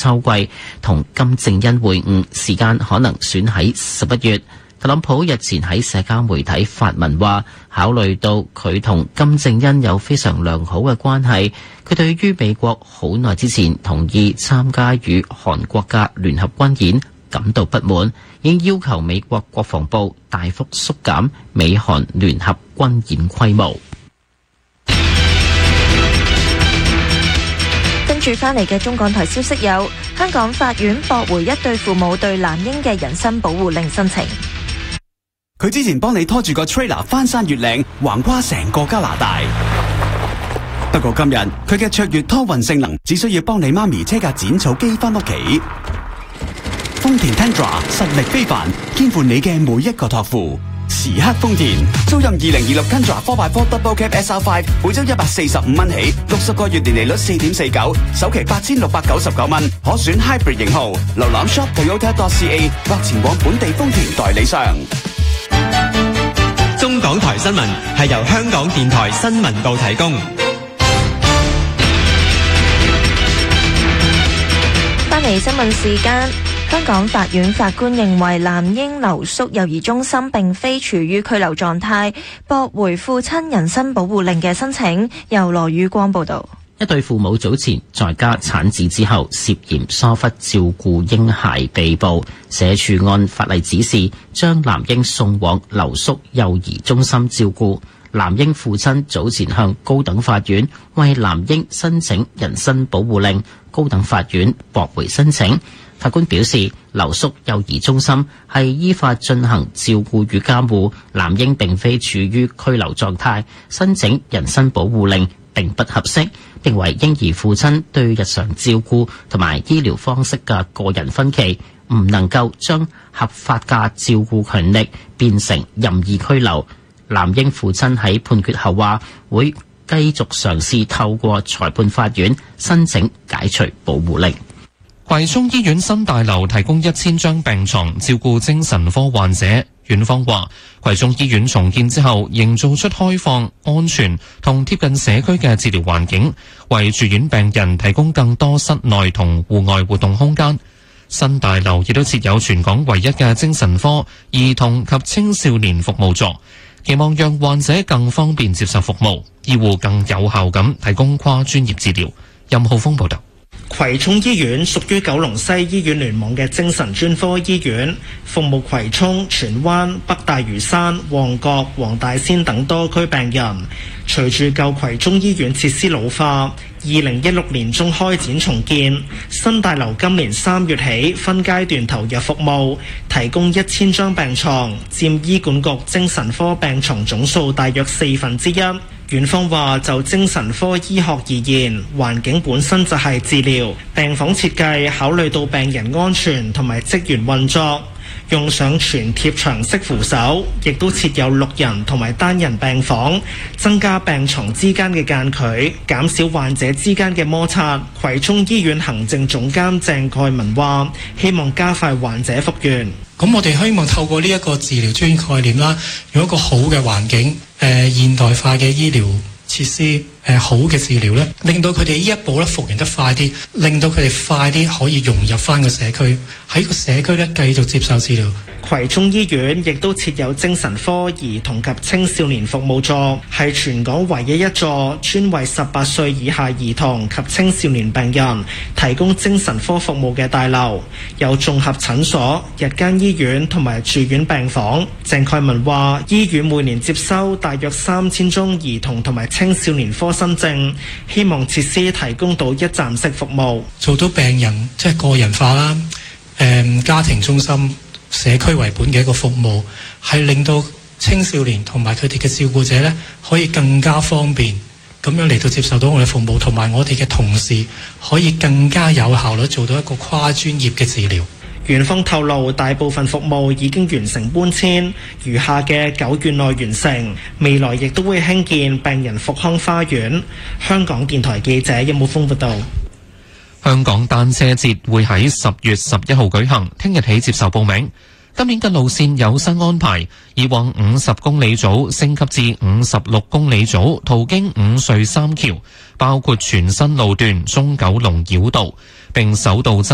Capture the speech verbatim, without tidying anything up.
秋季同金正恩會晤，時間可能選喺十一月。特朗普日前喺社交媒體發文話，考慮到佢同金正恩有非常良好嘅關係，佢對於美國好耐之前同意參加與韓國嘅聯合軍演感到不滿，已經要求美國國防部大幅縮減美韓聯合軍演規模。 跟住翻嚟嘅中港台消息有：香港法院駁回一對父母對男嬰嘅人身保護令申請。 佢之前幫你拖住個 trailer 翻山越嶺，橫跨成個加拿大。不過今日佢嘅卓越拖運性能，只需要幫你媽咪車架剪草機翻屋企。豐田 Tundra 實力非凡，肩負你嘅每一個託付。時刻豐田，租任二零二六 Tundra 四 by 四 Double Cab S R 五，每周一百四十五蚊起，六十個月年利率四點四九，首期八千六百九十九蚊，可選 Hybrid 型號。瀏覽 shop toyota dot c a 或前往本地豐田代理商。 中港台新聞係由香港電台新聞部提供。 翻嚟新聞時間，香港法院法官認為男嬰留宿幼兒中心並非處於拘留狀態，駁回父親人身保護令嘅申請。由羅宇光報道。 一對父母早前在家產子之後涉嫌疏忽照顧嬰孩被捕，社署按法例指示將男嬰送往留宿幼兒中心照顧。男嬰父親早前向高等法院為男嬰申請人身保護令，高等法院駁回申請。法官表示，留宿幼兒中心係依法進行照顧與監護，男嬰並非處於拘留狀態，申請人身保護令並不合適，並為嬰兒父親對日常照顧同埋醫療方式嘅個人分歧，唔能夠將合法嘅照顧權力變成任意拘留。男嬰父親喺判決後話，會繼續嘗試透過裁判法院申請解除保護令。 葵涌醫院新大樓提供一千張病床照顧精神科患者。院方話，葵涌醫院重建之後，營造出開放、安全同貼近社區嘅治療環境，為住院病人提供更多室內同戶外活動空間。新大樓亦都設有全港唯一嘅精神科、兒童及青少年服務座，期望讓患者更方便接受服務，醫護更有效咁提供跨專業治療。任浩峰報道。 葵涌醫院屬於九龍西醫院聯網嘅精神專科醫院，服務葵涌、荃灣、北大嶼山、旺角、黃大仙等多區病人。隨住舊葵涌醫院設施老化，二零一六年中開展重建，新大樓今年三月起分階段投入服務，提供一千張病床，佔醫管局精神科病床總數大約四分之一。院方話，就精神科醫學而言，環境本身就係治療，病房設計考慮到病人安全同埋職員運作，用上全貼牆式扶手，亦都設有六人同埋單人病房，增加病床之間嘅間距，減少患者之間嘅摩擦。葵涌醫院行政總監鄭蓋文話，希望加快患者復原。 咁我哋希望透過呢一個治療專概念啦，用一個好嘅環境，誒、呃、現代化嘅醫療設施，誒、呃、好嘅治療咧，令到佢哋呢一步咧復原得快啲，令到佢哋快啲可以融入翻個社區，喺個社區咧繼續接受治療。 葵涌醫院亦都設有精神科兒童及青少年服務座，係全港唯一一座專為十八歲以下兒童及青少年病人提供精神科服務嘅大樓，有綜合診所、日間醫院同埋住院病房。鄭蓋文話，醫院每年接收大約三千宗兒童同埋青少年科新症，希望設施提供到一站式服務， 做到病人即係個人化啦，誒家庭中心、社區為本嘅一個服務，係令到青少年同埋佢哋嘅照顧者呢，可以更加方便咁樣嚟到接受到我哋服務，同埋我哋嘅同事可以更加有效率做到一個跨專業嘅治療。 院方透露，大部分服務已經完成搬遷，餘下嘅九院內完成，未來亦都會興建病人復康花園。香港電台記者任武峰報道。 香港單車節會喺十月十一號舉行，聽日起接受報名。今年嘅路線有新安排，以往五十公里組升級至五十六公里組，途經五隧三橋，包括全新路段中九龍繞道，並首度增